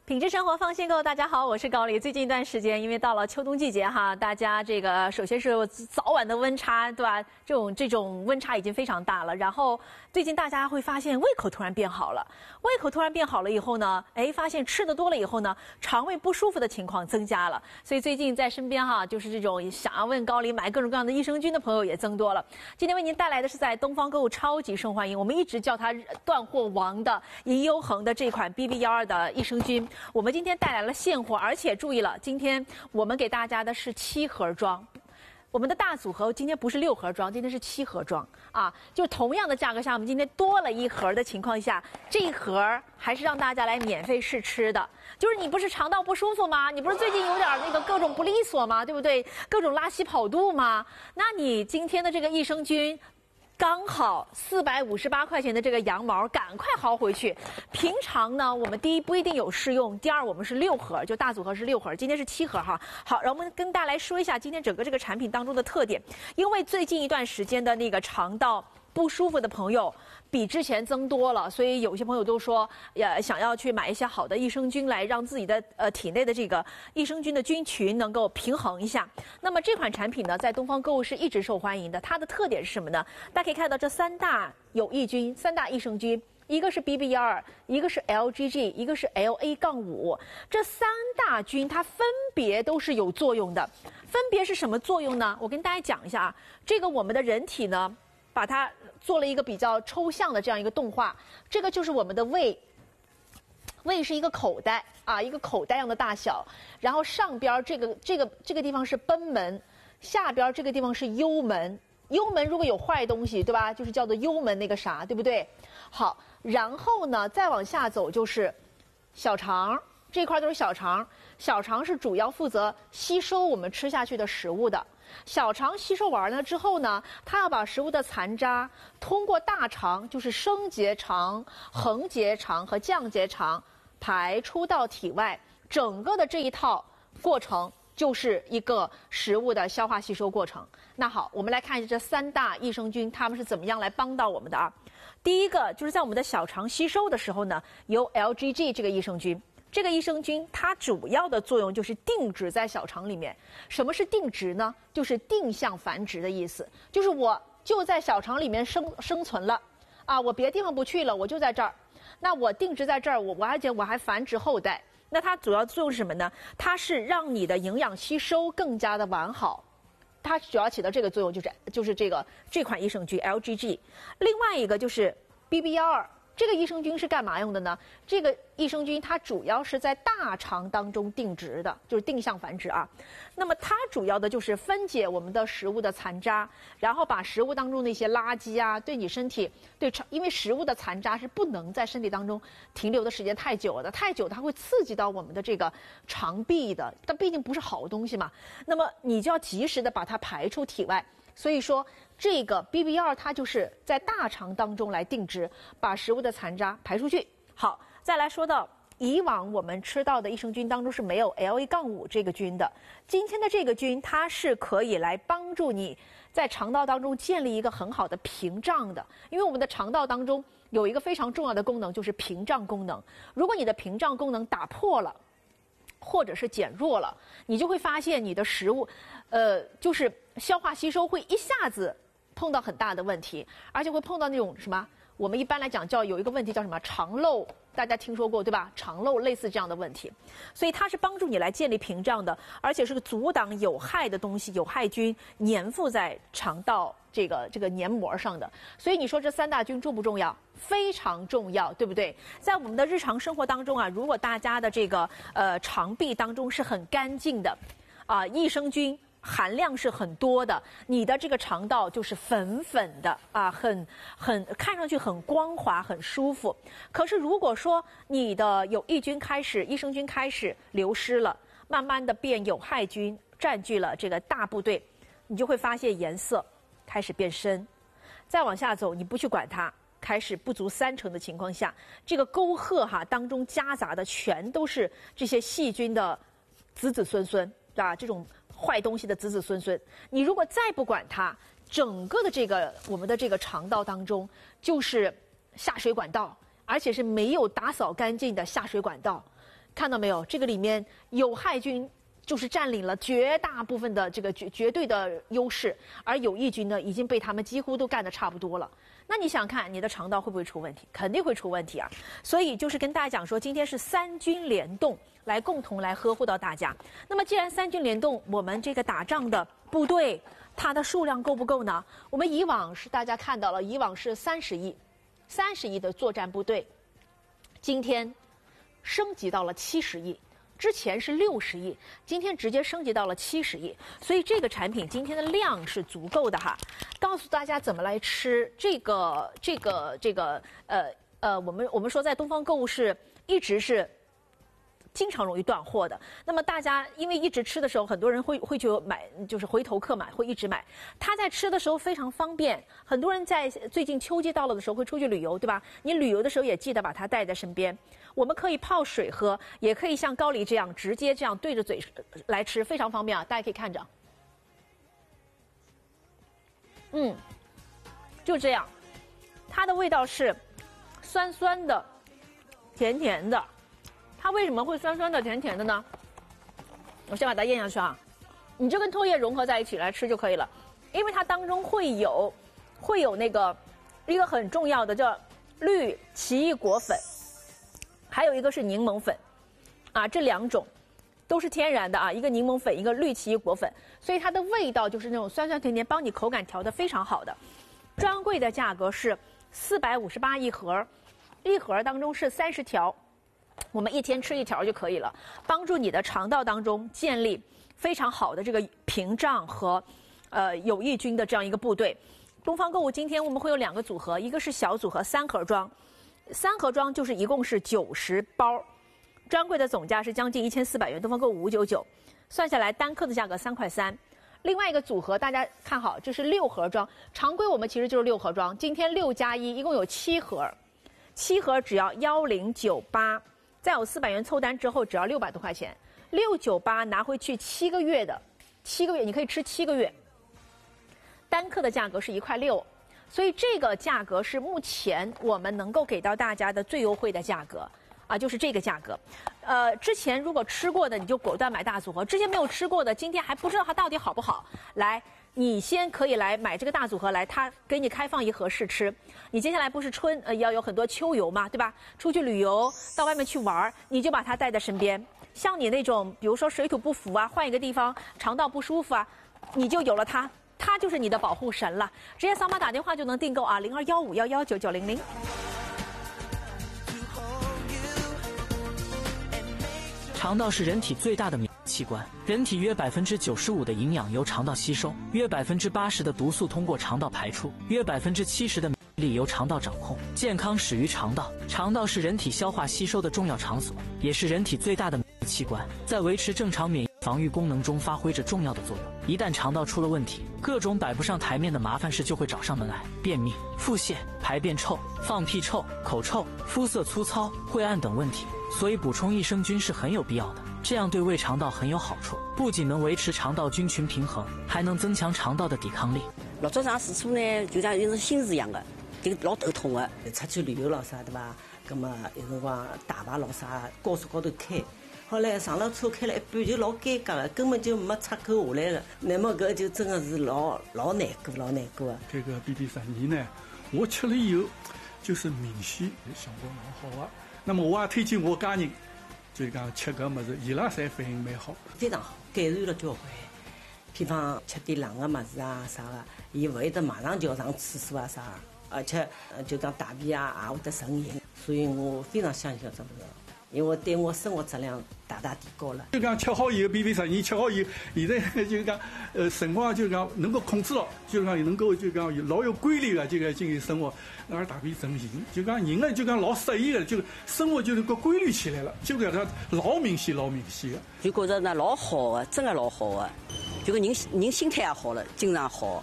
品质生活放心购，大家好，我是高丽。最近一段时间，因为到了秋冬季节哈，大家这个首先是早晚的温差，对吧？这种温差已经非常大了。然后最近大家会发现胃口突然变好了，胃口突然变好了以后呢，发现吃的多了以后呢，肠胃不舒服的情况增加了。所以最近在身边哈，就是这种想要问高丽买各种各样的益生菌的朋友也增多了。今天为您带来的是在东方购物超级受欢迎，我们一直叫它断货王的银优恒的这款 BB12的益生菌。我们今天带来了现货，而且注意了，今天我们给大家的是7盒装。我们的大组合今天不是6盒装，今天是7盒装啊！就同样的价格下，我们今天多了1盒的情况下，这一盒还是让大家来免费试吃的。就是你不是肠道不舒服吗？你不是最近有点那个各种不利索吗？对不对？各种拉稀跑肚吗？那你今天的这个益生菌。刚好458块钱的这个羊毛，赶快薅回去。平常呢，我们第一不一定有试用，第二我们是6盒，就大组合是6盒，今天是7盒哈。好，然后我们跟大家来说一下今天整个这个产品当中的特点。因为最近一段时间的那个肠道不舒服的朋友比之前增多了，所以有些朋友都说，想要去买一些好的益生菌来让自己的体内的这个益生菌的菌群能够平衡一下。那么这款产品呢，在东方购物是一直受欢迎的。它的特点是什么呢？大家可以看到这3大有益菌，3大益生菌。一个是 BB12， 一个是 LGG， 一个是 LA-5， 这3大菌它分别都是有作用的。分别是什么作用呢？我跟大家讲一下啊，这个我们的人体呢，把它做了一个比较抽象的这样一个动画。这个就是我们的胃，胃是一个口袋啊，一个口袋样的大小。然后上边这个地方是贲门，下边这个地方是幽门。幽门如果有坏东西，对吧？就是叫做幽门那个啥，对不对？好，然后呢，再往下走就是小肠，这块都是小肠。小肠是主要负责吸收我们吃下去的食物的。小肠吸收完了之后呢，它要把食物的残渣通过大肠，就是升结肠、横结肠和降结肠排出到体外。整个的这一套过程就是一个食物的消化吸收过程。那好，我们来看一下这3大益生菌它们是怎么样来帮到我们的啊。第一个就是在我们的小肠吸收的时候呢，有 LGG 这个益生菌。这个益生菌它主要的作用就是定植在小肠里面。什么是定植呢？就是定向繁殖的意思，就是我就在小肠里面生存了啊，我别地方不去了，我就在这儿。那我定植在这儿，我还繁殖后代。那它主要作用是什么呢？它是让你的营养吸收更加的完好。它主要起到这个作用，就是这款益生菌 LGG。另外一个就是 BB12。这个益生菌是干嘛用的呢？这个益生菌它主要是在大肠当中定植的，就是定向繁殖啊。那么它主要的就是分解我们的食物的残渣，然后把食物当中的一些垃圾啊，对你身体因为食物的残渣是不能在身体当中停留的时间太久的，太久它会刺激到我们的这个肠壁的，它毕竟不是好东西嘛。那么你就要及时的把它排出体外。所以说，这个 BB12它就是在大肠当中来定植，把食物的残渣排出去。好，再来说到以往我们吃到的益生菌当中是没有 LA-5这个菌的。今天的这个菌它是可以来帮助你在肠道当中建立一个很好的屏障的。因为我们的肠道当中有一个非常重要的功能，就是屏障功能。如果你的屏障功能打破了，或者是减弱了，你就会发现你的食物，就是消化吸收会一下子碰到很大的问题，而且会碰到那种什么，我们一般来讲有一个问题叫什么肠漏，大家听说过对吧？肠漏类似这样的问题，所以它是帮助你来建立屏障的，而且是个阻挡有害的东西、有害菌粘附在肠道这个黏膜上的。所以你说这3大菌重不重要？非常重要，对不对？在我们的日常生活当中啊，如果大家的这个肠壁当中是很干净的，啊，益生菌含量是很多的，你的这个肠道就是粉粉的啊，很看上去很光滑，很舒服。可是如果说你的有益生菌开始流失了，慢慢的变有害菌占据了这个大部队，你就会发现颜色开始变深。再往下走，你不去管它，开始不足30%的情况下，这个沟壑当中夹杂的全都是这些细菌的子子孙孙啊，这种坏东西的子子孙孙。你如果再不管它，整个的我们的这个肠道当中就是下水管道，而且是没有打扫干净的下水管道。 看到没有？这个里面有害菌就是占领了绝大部分的这个绝对的优势，而有益菌呢已经被他们几乎都干得差不多了。那你想看你的肠道会不会出问题？肯定会出问题啊！所以就是跟大家讲说，今天是3军联动来共同来呵护到大家。那么既然3军联动，我们这个打仗的部队它的数量够不够呢？我们以往是大家看到了，以往是30亿的作战部队，今天升级到了70亿。之前是60亿，今天直接升级到了70亿，所以这个产品今天的量是足够的哈。告诉大家怎么来吃我们说在东方购物是一直是经常容易断货的。那么大家因为一直吃的时候，很多人会去买，就是回头客买，会一直买。他在吃的时候非常方便，很多人在最近秋季到了的时候会出去旅游，对吧？你旅游的时候也记得把它带在身边。我们可以泡水喝，也可以像高丽这样直接这样对着嘴来吃，非常方便啊！大家可以看着，就这样，它的味道是酸酸的、甜甜的。它为什么会酸酸的、甜甜的呢？我先把它咽下去啊，你就跟唾液融合在一起来吃就可以了，因为它当中会有那个一个很重要的叫绿奇异果粉。还有一个是柠檬粉，啊，这2种都是天然的啊，一个柠檬粉，一个绿奇异果粉，所以它的味道就是那种酸酸甜甜，帮你口感调得非常好的。专柜的价格是458一盒，一盒当中是30条，我们1天吃1条就可以了，帮助你的肠道当中建立非常好的这个屏障和有益菌的这样一个部队。东方购物今天我们会有2个组合，一个是小组合3盒装。3盒装就是一共是90包，专柜的总价是将近1400元，东方购物599，算下来单颗的价格3块3。另外一个组合大家看好，这是6盒装，常规我们其实就是6盒装，今天6加1一共有7盒，7盒只要1098，再有400元凑单之后只要600多块钱，698拿回去7个月的，7个月你可以吃7个月，单颗的价格是1块6。所以这个价格是目前我们能够给到大家的最优惠的价格啊，就是这个价格。之前如果吃过的你就果断买大组合，之前没有吃过的，今天还不知道它到底好不好，来，你先可以来买这个大组合来，它给你开放1盒试吃。你接下来不是要有很多秋游嘛，对吧？出去旅游到外面去玩，你就把它带在身边。像你那种比如说水土不服啊，换一个地方肠道不舒服啊，你就有了它。它就是你的保护神了，直接扫码打电话就能订购啊，0215119900。 肠道是人体最大的免疫器官，人体约95%的营养由肠道吸收，约80%的毒素通过肠道排出，约70%的免疫力由肠道掌控。健康始于肠道，肠道是人体消化吸收的重要场所，也是人体最大的免疫器官，在维持正常免疫防御功能中发挥着重要的作用。一旦肠道出了问题，各种摆不上台面的麻烦事就会找上门来，便秘、腹泻、排便臭、放屁臭、口臭、肤色粗糙、晦暗等问题。所以补充益生菌是很有必要的，这样对胃肠道很有好处，不仅能维持肠道菌群平衡，还能增强肠道的抵抗力。 老早上事呢，就像有种心事一样的，就老头痛的。出去旅游了啥对吧？那么有辰光大巴老啥高速高头开，后来上了车开了一半就老尴尬了，根本就没出口下来了。那么搿就真的是老难过啊。 这个 BB32呢，我吃了以后就是明显效果蛮好啊。那么我也推荐我家人，就讲吃搿物事，伊拉侪反应蛮好， 非常好，改善了交关。比方吃点冷的物事啊啥的，伊勿会得马上就要上厕所啊啥，而且就讲大便啊也会得顺行，所以我非常相信这物事，因为对我生活质量大大提高了。 就讲吃好以后，BB12吃好以后，现在就讲辰光就讲能够控制了，就讲能够就讲老有规律的就讲进行生活，而大便成型，就讲人呢就讲老适意的，就生活就能够规律起来了，就搿个老明显的。 就觉着呢老好的，真的老好的，就个人心态也好了，精神好。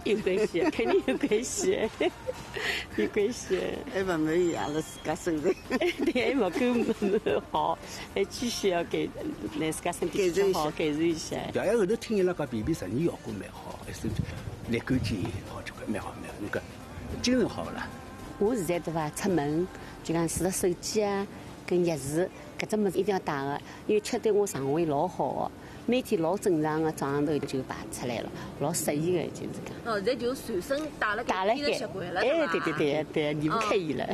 有关系，肯定有关系，有关系。 还不满意阿拉自家身体， 对，还没够好，还继续要给来自家身体健康改善一下。 对，后头听伊拉讲便便实验效果蛮好，还是立竿见影，好这个蛮好。那个精神好不啦？ 我现在对伐，出门就讲除了手机啊跟钥匙，搿只物事一定要带个，因为吃对我肠胃老好个。每天老正常的，早上头就排出来了，老适宜的，就是讲。 现在就随身带了带了的习惯了， 哎，对，离不开伊了。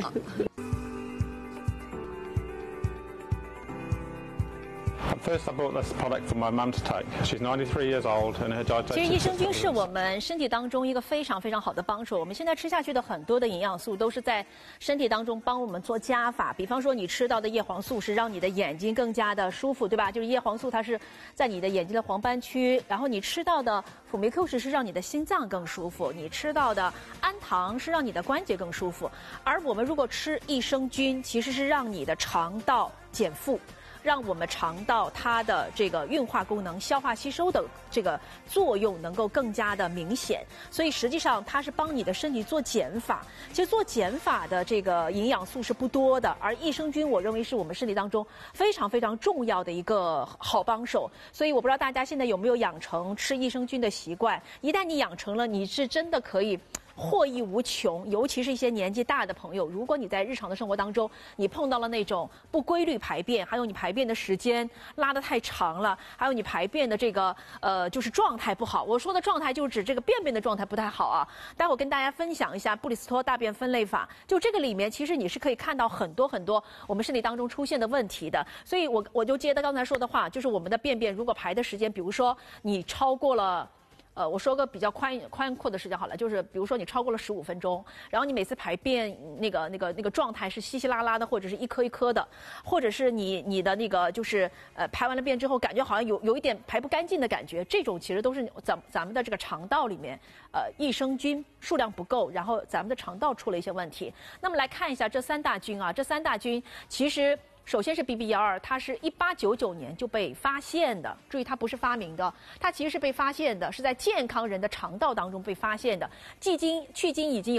First, I bought this product for my mum to take. She's 93 years old and her digestive. 其实益生菌是我们身体当中一个非常非常好的帮手。我们现在吃下去的很多的营养素都是在身体当中帮我们做加法。比方说，你吃到的叶黄素是让你的眼睛更加的舒服，对吧？就是叶黄素它是在你的眼睛的黄斑区，然后你吃到的辅酶 Q10是让你的心脏更舒服，你吃到的氨糖是让你的关节更舒服。而我们如果吃益生菌，其实是让你的肠道减负。让我们肠道它的这个运化功能、消化吸收的这个作用能够更加的明显，所以实际上它是帮你的身体做减法。其实做减法的这个营养素是不多的，而益生菌我认为是我们身体当中非常非常重要的一个好帮手。所以我不知道大家现在有没有养成吃益生菌的习惯，一旦你养成了，你是真的可以获益无穷，尤其是一些年纪大的朋友，如果你在日常的生活当中，你碰到了那种不规律排便，还有你排便的时间拉得太长了，还有你排便的这个就是状态不好。我说的状态就是指这个便便的状态不太好啊。待会儿跟大家分享一下布里斯托大便分类法，就这个里面其实你是可以看到很多很多我们身体当中出现的问题的。所以我就接着刚才说的话，就是我们的便便如果排的时间，比如说你超过了。我说个比较宽阔的时间好了，就是比如说你超过了15分钟，然后你每次排便那个状态是稀稀拉拉的，或者是一颗一颗的，或者是你的那个就是排完了便之后，感觉好像有一点排不干净的感觉，这种其实都是咱们的这个肠道里面益生菌数量不够，然后咱们的肠道出了一些问题。那么来看一下这3大菌啊，这3大菌其实。首先是 BB12， 它是1899年就被发现的，注意它不是发明的，它其实是被发现的，是在健康人的肠道当中被发现的。距今已经有